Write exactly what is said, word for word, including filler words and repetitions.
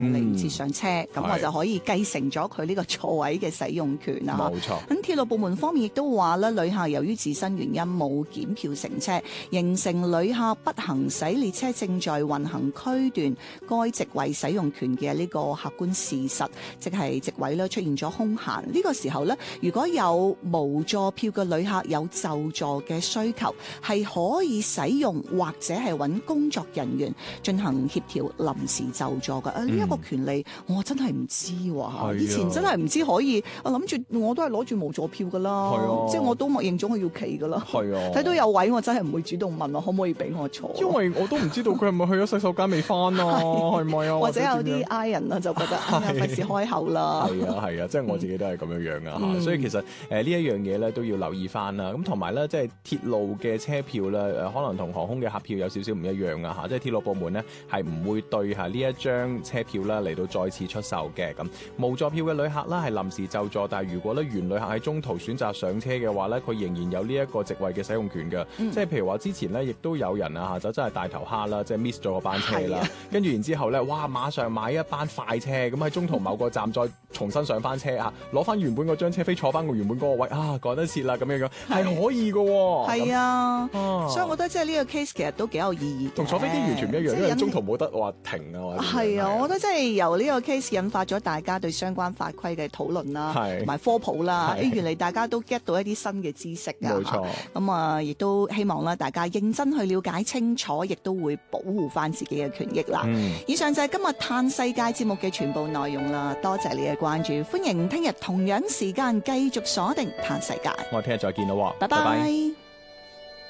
嚟唔切上車，咁、嗯、我就可以繼承咗佢呢個座位嘅使用權啊。 冇錯。 咁鐵路部門方面亦都話咧，旅客由於自身原因冇檢票乘車，形成旅客不行使列車正在運行區段該席位使用權嘅呢個客觀事實，即係席位咧出現咗空閒。呢、這個時候咧，如果有無座票嘅旅客有就座嘅需求，係可以使用或者係揾工作人員進行協調臨時就座嘅。呢、嗯、一、這個權利我真係唔知喎、啊，以前真係唔知可以。我諗住我都係攞住無座票噶啦，啊、即係我都默認咗我要企噶啦。係啊，睇到有位我真係唔會主動問我可唔可以俾我坐。 因為我都唔知道佢係咪去咗洗手間未翻啊，係咪啊？ 或者有啲 I 人啊就覺得哎呀費事開口啦。 係啊係啊，即係我自己都係咁樣樣啊、嗯、所以其實誒、呃、呢一樣嘢咧都要留意翻啦。咁同埋咧，即係鐵路嘅車票咧，誒可能同航空嘅客票有少少唔一樣啊嚇。即係鐵路部門咧係唔會對下呢一張車票啦嚟到再次出售嘅。咁無座票嘅旅客啦係臨時就座，但係如果咧原旅客喺中途選擇上車嘅話咧，佢仍然有呢一個席位嘅使用權嘅。嗯、即係譬如話之前咧，亦都有人啊就真係大頭蝦啦，即係 miss 咗個班車啦，跟住然之後咧，哇馬上買一班快車，咁喺中途某個站再重新上翻車啊，攞翻原本嗰張車飛坐翻個原本嗰個位啊，趕得切啦咁樣樣係可以嘅。係啊，啊，所以我覺得即係呢個 case 其實都幾有意義，同坐飛機完全唔一樣，因為中途冇得話停啊。係啊，我覺得即係由呢個 case 引發咗大家對相關法規嘅討論啦，同埋科普啦。原來大家都 get 到一啲新嘅知識啊。冇錯。咁啊，亦都希望啦，大家認真去了解清楚，亦都會保護翻自己嘅權益啦。嗯。以上就係今日嘆世界節目嘅全部內容啦。多謝你嘅關注，歡迎聽日同樣時間繼續鎖定嘆世界。我哋聽日再見咯，拜拜。